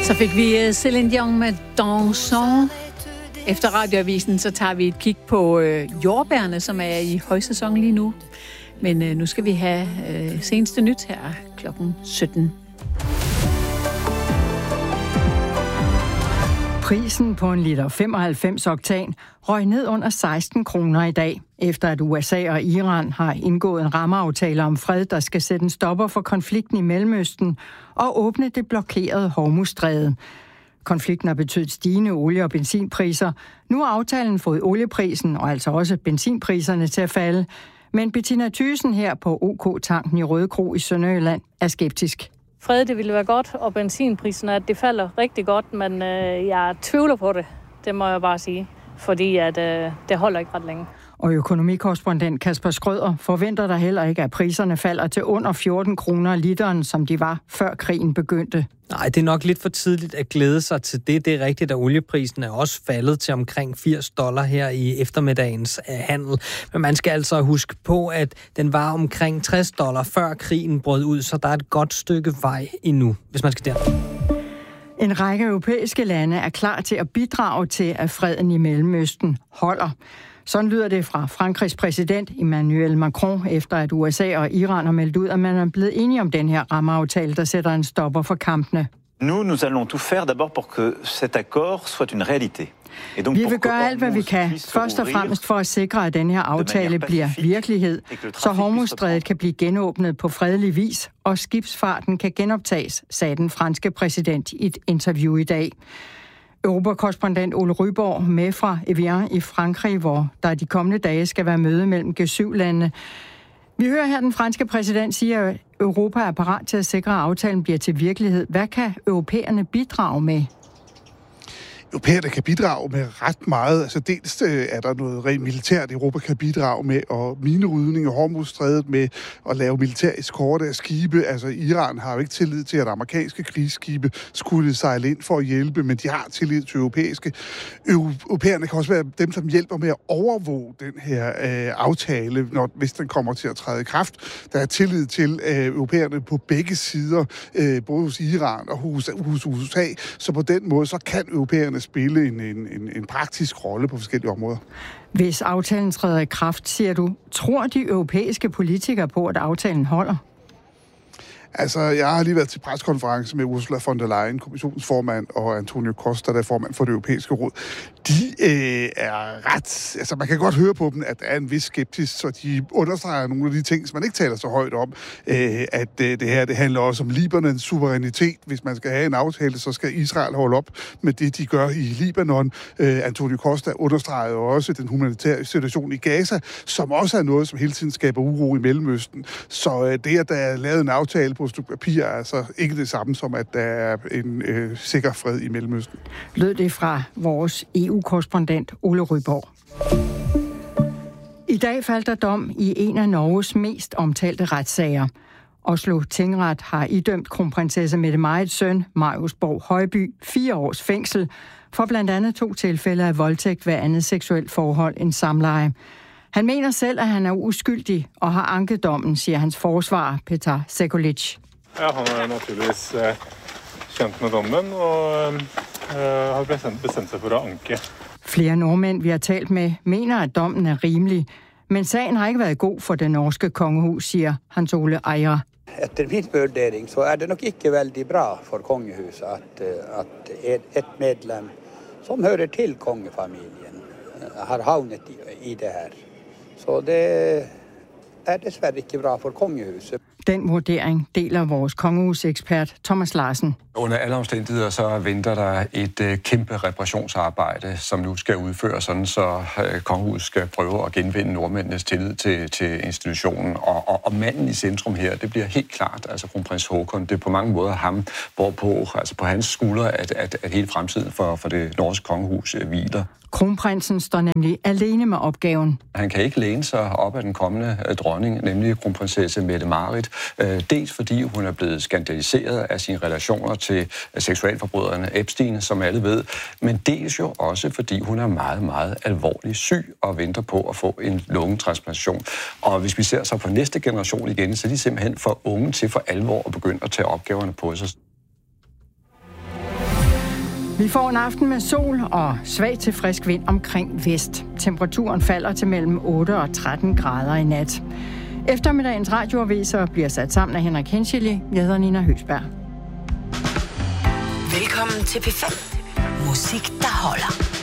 Så fik vi Céline Dion med Dansons. Efter radioavisen, så tager vi et kig på jordbærne, som er i højsæson lige nu. Men nu skal vi have seneste nyt her klokken 17. Prisen på en liter 95 oktan røg ned under 16 kroner i dag, efter at USA og Iran har indgået en rammeaftale om fred, der skal sætte en stopper for konflikten i Mellemøsten og åbne det blokerede Hormuzstræde. Konflikten har betydet stigende olie- og benzinpriser. Nu har aftalen fået olieprisen og altså også benzinpriserne til at falde. Men Bettina Thyssen her på OK-tanken i Rødekro i Sønderjylland er skeptisk. Fred, det ville være godt, og benzinpriserne, det falder rigtig godt, men jeg tvivler på det. Det må jeg bare sige, fordi at, det holder ikke ret længe. Og økonomikorrespondent Kasper Skrøder forventer der heller ikke, at priserne falder til under 14 kroner literen, som de var før krigen begyndte. Nej, det er nok lidt for tidligt at glæde sig til det. Det er rigtigt, at olieprisen er også faldet til omkring $80 her i eftermiddagens handel. Men man skal altså huske på, at den var omkring $60 før krigen brød ud, så der er et godt stykke vej endnu, hvis man skal der. En række europæiske lande er klar til at bidrage til, at freden i Mellemøsten holder. Sådan lyder det fra Frankrigs præsident Emmanuel Macron, efter at USA og Iran har meldt ud, at man er blevet enige om den her rammeaftale, der sætter en stopper for kampene. Nous allons tout faire d'abord pour que cet accord soit une réalité. Vi vil gøre alt, hvad vi kan, først og fremmest for at sikre, at den her aftale bliver virkelighed, så Hormuzstrædet kan blive genåbnet på fredelig vis, og skibsfarten kan genoptages, sagde den franske præsident i et interview i dag. Europakorrespondent Ole Ryborg med fra Evian i Frankrig, hvor der de kommende dage skal være møde mellem G7-landene. Vi hører her den franske præsident sige, at Europa er parat til at sikre, at aftalen bliver til virkelighed. Hvad kan europæerne bidrage med? Europæerne kan bidrage med ret meget. Altså dels er der noget rent militært, Europa kan bidrage med, og minerydning af Hormuzstrædet med at lave militær eskorte af skibe. Altså Iran har jo ikke tillid til, at amerikanske krigsskibe skulle sejle ind for at hjælpe, men de har tillid til europæiske. Europæerne kan også være dem, som hjælper med at overvåge den her aftale, hvis den kommer til at træde i kraft. Der er tillid til europæerne på begge sider, både hos Iran og hos USA, så på den måde så kan europæerne spille en praktisk rolle på forskellige områder. Hvis aftalen træder i kraft, siger du, tror de europæiske politikere på, at aftalen holder? Altså, jeg har lige været til preskonference med Ursula von der Leyen, kommissionsformand, og Antonio Costa, der er formand for det europæiske råd. De er ret... Altså, man kan godt høre på dem, at der er en vis skepsis, så de understreger nogle af de ting, som man ikke taler så højt om. At det her, det handler også om Libanons suverænitet. Hvis man skal have en aftale, så skal Israel holde op med det, de gør i Libanon. Antonio Costa understreger jo også den humanitære situation i Gaza, som også er noget, som hele tiden skaber uro i Mellemøsten. Så det, at der er lavet en aftale på et stykke papir, er altså ikke det samme som, at der er en sikker fred i Mellemøsten. Lød det fra vores EU-korrespondent Ole Ryborg. I dag faldt der dom i en af Norges mest omtalte retssager. Oslo Tingret har idømt kronprinsesse Mette-Marits søn, Marius Borg Højby, 4 års fængsel for blandt andet 2 tilfælde af voldtægt ved andet seksuelt forhold end samleje. Han mener selv, at han er uskyldig og har anket dommen, siger hans forsvarer, Petar Sekulic. Ja, han er naturligvis kendt med dommen og har bestemt sig for at anke. Flere nordmænd, vi har talt med, mener, at dommen er rimelig. Men sagen har ikke været god for det norske kongehus, siger Hans Ole Eira. Efter min vurdering så er det nok ikke veldig bra for kongehuset at et medlem som hører til kongefamilien har havnet i det her. Så det er desværre ikke bra for kongehuset. Den vurdering deler vores kongehusekspert Thomas Larsen. Under alle omstændigheder så venter der et kæmpe reparationsarbejde, som nu skal udføres, sådan så kongehuset skal prøve at genvinde nordmændenes tillid til institutionen. Og manden i centrum her, det bliver helt klart, altså kronprins Haakon, det er på mange måder ham, hvorpå, altså på hans skuldre, at hele fremtiden for det norske kongehus hviler. Kronprinsen står nemlig alene med opgaven. Han kan ikke læne sig op af den kommende dronning, nemlig kronprinsesse Mette-Marit. Dels fordi hun er blevet skandaliseret af sine relationer til seksualforbryderne Epstein, som alle ved, men dels jo også fordi hun er meget, meget alvorligt syg og venter på at få en lungetransplantation. Og hvis vi ser så på næste generation igen, så er de simpelthen for unge til for alvor at begynde at tage opgaverne på sig. Vi får en aften med sol og svag til frisk vind omkring vest. Temperaturen falder til mellem 8 og 13 grader i nat. Eftermiddagens radioaviser bliver sat sammen af Henrik Henscheli. Jeg hedder Nina Høsberg. Velkommen til P5. Musik, der holder.